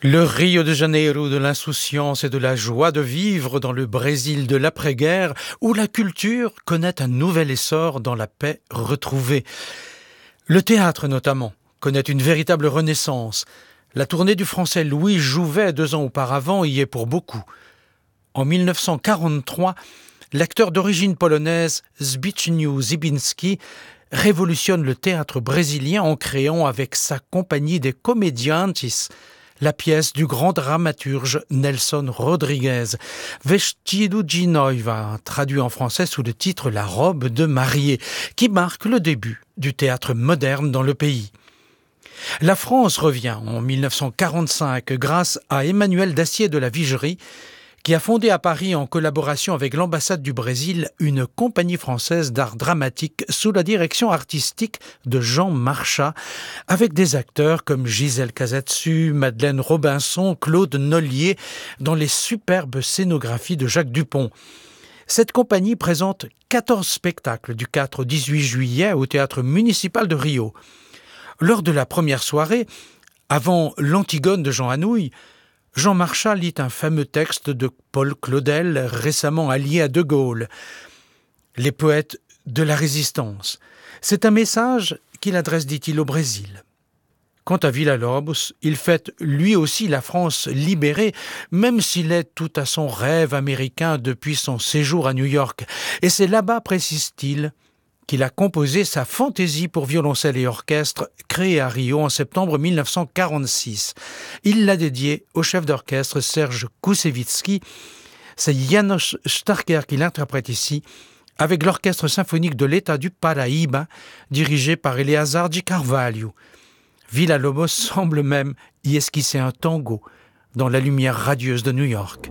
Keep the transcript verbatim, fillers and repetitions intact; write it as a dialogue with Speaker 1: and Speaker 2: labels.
Speaker 1: Le Rio de Janeiro de l'insouciance et de la joie de vivre dans le Brésil de l'après-guerre, où la culture connaît un nouvel essor dans la paix retrouvée. Le théâtre notamment connaît une véritable renaissance. La tournée du français Louis Jouvet, deux ans auparavant, y est pour beaucoup. En mille neuf cent quarante-trois, l'acteur d'origine polonaise Zbigniew Zibinski révolutionne le théâtre brésilien en créant avec sa compagnie des Comediantes la pièce du grand dramaturge Nelson Rodrigues, Vestido de Noiva, traduit en français sous le titre La robe de mariée, qui marque le début du théâtre moderne dans le pays. La France revient en mille neuf cent quarante-cinq grâce à Emmanuel Dacier de la Vigerie, qui a fondé à Paris en collaboration avec l'ambassade du Brésil une compagnie française d'art dramatique sous la direction artistique de Jean Marchas, avec des acteurs comme Gisèle Casatsu, Madeleine Robinson, Claude Nollier, dans les superbes scénographies de Jacques Dupont. Cette compagnie présente quatorze spectacles du quatre au dix-huit juillet au théâtre municipal de Rio. Lors de la première soirée, avant l'Antigone de Jean Anouilh, Jean Marchas lit un fameux texte de Paul Claudel, récemment allié à De Gaulle. Les poètes de la résistance. C'est un message qu'il adresse, dit-il, au Brésil. Quant à Villa-Lobos, il fête lui aussi la France libérée, même s'il est tout à son rêve américain depuis son séjour à New York. Et c'est là-bas, précise-t-il, qu'il a composé sa fantaisie pour violoncelle et orchestre, créée à Rio en septembre mille neuf cent quarante-six. Il l'a dédiée au chef d'orchestre Serge Koussevitzky. C'est János Starker qui l'interprète ici, avec l'orchestre symphonique de l'État du Paraíba, dirigé par Eleazar de Carvalho. Villa-Lobos semble même y esquisser un tango dans la lumière radieuse de New York.